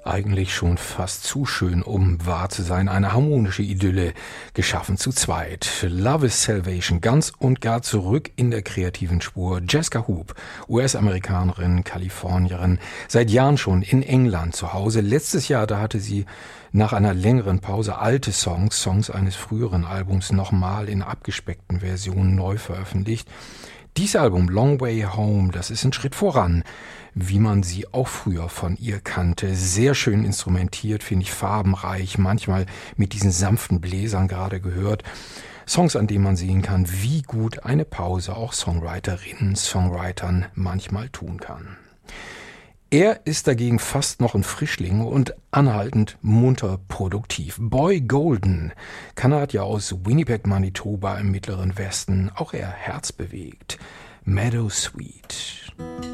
Eigentlich schon fast zu schön, um wahr zu sein. Eine harmonische Idylle, geschaffen zu zweit. Love is Salvation, ganz und gar zurück in der kreativen Spur. Jessica Hoop, US-Amerikanerin, Kalifornierin, seit Jahren schon in England zu Hause. Letztes Jahr, da hatte sie nach einer längeren Pause alte Songs eines früheren Albums nochmal in abgespeckten Versionen neu veröffentlicht. Dieses Album, Long Way Home, das ist ein Schritt voran, wie man sie auch früher von ihr kannte. Sehr schön instrumentiert, finde ich, farbenreich, manchmal mit diesen sanften Bläsern gerade gehört. Songs, an denen man sehen kann, wie gut eine Pause auch Songwriterinnen, Songwritern manchmal tun kann. Er ist dagegen fast noch ein Frischling und anhaltend munter produktiv. Boy Golden, Kanadier aus Winnipeg, Manitoba im Mittleren Westen, auch er herzbewegt. Meadow Sweet.